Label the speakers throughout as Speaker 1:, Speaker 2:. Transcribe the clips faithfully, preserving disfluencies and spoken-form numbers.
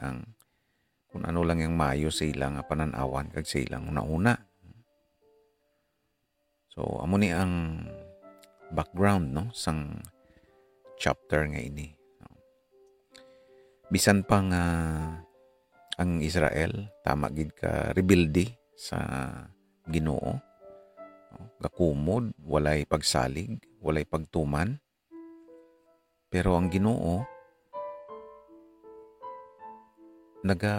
Speaker 1: ang kung ano lang yung mayo sa ilang pananawan kag sa ilang una-una. So amo ni ang background no sang chapter nga ini. Bisan pa nga ang Israel tama gid ka rebuildi sa Ginoo. Gakumod, walay pagsalig, walay pagtuman. Pero ang Ginoo naga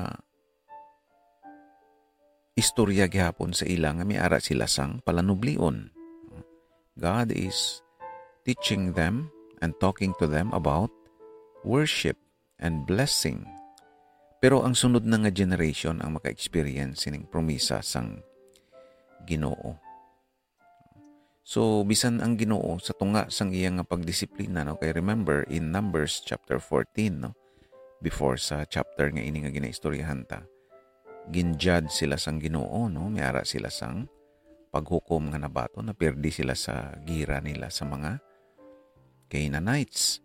Speaker 1: istorya gihapon sa ilang nga miara sila sang palanublion. God is teaching them and talking to them about worship and blessing. Pero ang sunod na nga generation ang maka-experience sining promisa sang Ginoo. So bisan ang Ginoo sa tunga sang iyang nga pagdisiplina no kay remember in Numbers chapter fourteen no before sa chapter nga ini nga ginaistoryahan ta ginjudge sila sang Ginoo no miara sila sang paghukom nga nabato na perdi sila sa gira nila sa mga Canaanites.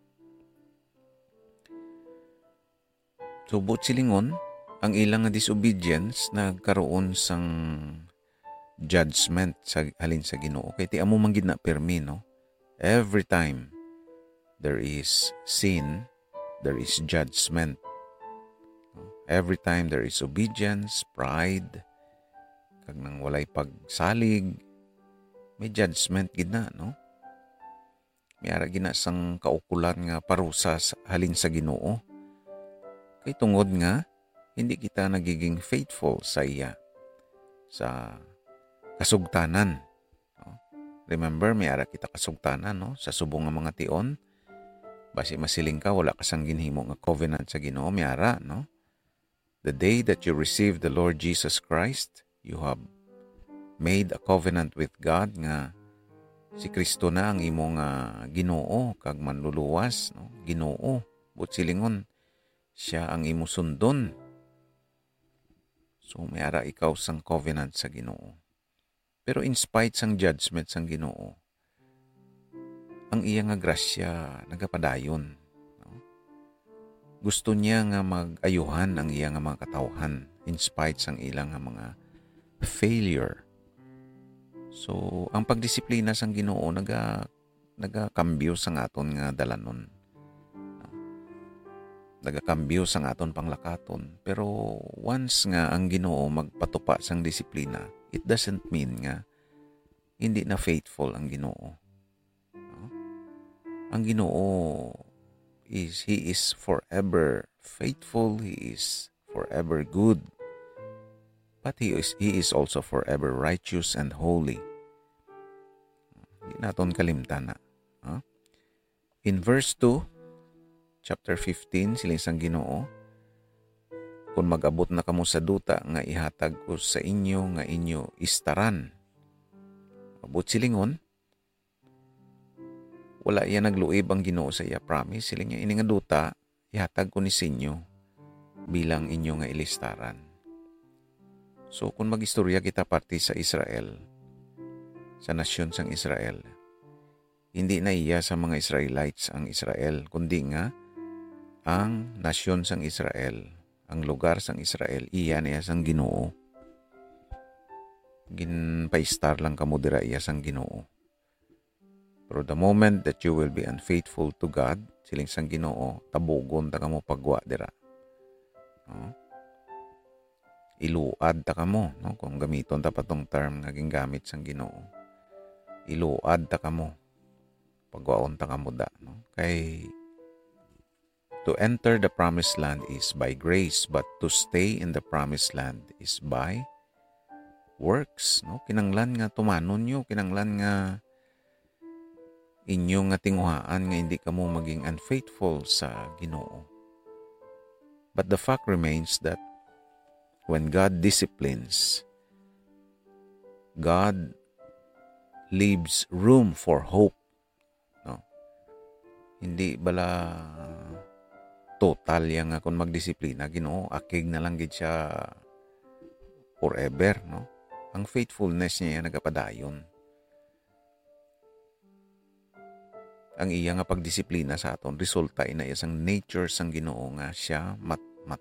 Speaker 1: So, but silingon, ang ilang nga disobedience nagkaroon sang judgment sa halin sa Ginoo. Kaya ti amo man gid na permi, no? Every time there is sin, there is judgment. Every time there is obedience, pride, kag nang walay pagsalig, may judgment gid na, no? Mayara gina sang kaukulan nga parusa sa halin sa Ginoo. Kay tungod nga, hindi kita nagiging faithful sa iya, sa kasugtanan. No? Remember, may ara kita kasugtanan no? Sa subong nga mga tion. Basi masiling ka, wala ka sang ginhimo nga covenant sa Ginoo, may ara, no? The day that you receive the Lord Jesus Christ, you have made a covenant with God nga si Kristo na ang imong uh, Ginoo kag manluluwas, no? Ginoo, but silingon, siya ang imo sundon. So may ara ikaw sang covenant sa Ginoo. Pero in spite sang judgment sang Ginoo, ang iya nga grasya nagapadayon. No? Gusto niya nga mag-ayuhan ang iya nga mga katawhan in spite sang ilang nga mga failure. So ang pagdisiplina sang Ginoo naga nagakambyo sang aton nga dalanon. Nagakambyo sang aton panglakaton. Pero once nga ang Ginoo magpatupa sang disiplina, it doesn't mean nga hindi na faithful ang Ginoo. No? Ang Ginoo is He is forever faithful. He is forever good. But He is, he is also forever righteous and holy. Hindi naton kalimtan na. Huh? In verse two, chapter fifteen, siling sang Ginoo, kung mag-abot na kamo sa duta nga ihatag ko sa inyo nga inyo istaran. Abot silingon, wala iya nagluib ang Ginoo sa iya promise. Siling niya, ini nga duta, ihatag ko ni sinyo bilang inyo nga ilistaran. So kung mag-istorya kita parte sa Israel, sa nasyon sang Israel, hindi na iya sa mga Israelites ang Israel, kundi nga ang nasyon sang Israel, ang lugar sang Israel, iya niya sang Ginoo. Ginpaistar lang kamo dira iya sang Ginoo. Pero the moment that you will be unfaithful to God, siling sang Ginoo, tabugon ta kamo pagwa dira. No? Iluad ta kamo, no? Kung gamiton ta patong term nga gingamit sang Ginoo. Iluad ta kamo. Pagwaon ta kamo da, no? Kay to enter the promised land is by grace, but to stay in the promised land is by works. No? Kinanglan nga tumanon nyo, kinanglan nga inyo nga tinguhaan nga hindi kamo maging unfaithful sa Ginoo. But the fact remains that when God disciplines, God leaves room for hope. No? Hindi bala total yang nga kung magdisiplina Ginoo, akig na lang gid siya forever, no? Ang faithfulness niya nagapadayon. Ang iya nga pagdisiplina sa aton resulta ina iya sang nature sang Ginoo nga siya mat